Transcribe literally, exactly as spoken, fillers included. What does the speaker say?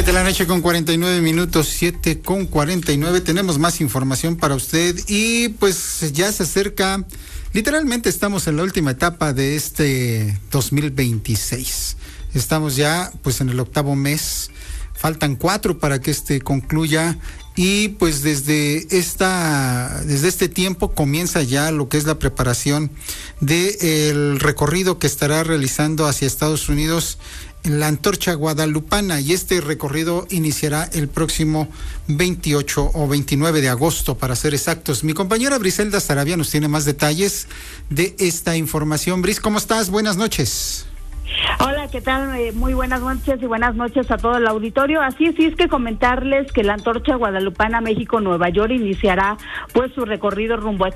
siete de la noche con cuarenta y nueve minutos, siete con cuarenta y nueve. Tenemos más información para usted y pues ya se acerca, literalmente estamos en la última etapa de este dos mil veintiséis. Estamos ya pues en el octavo mes, faltan cuatro para que este concluya y pues desde esta, desde este tiempo comienza ya lo que es la preparación del recorrido que estará realizando hacia Estados Unidos la Antorcha Guadalupana, y este recorrido iniciará el próximo veintiocho o veintinueve de agosto, para ser exactos. Mi compañera Briselda Saravia nos tiene más detalles de esta información. Bris, ¿cómo estás? Buenas noches. Hola, ¿qué tal? Eh, muy buenas noches y buenas noches a todo el auditorio. Así es, sí es que comentarles que la Antorcha Guadalupana México-Nueva York iniciará pues su recorrido rumbo a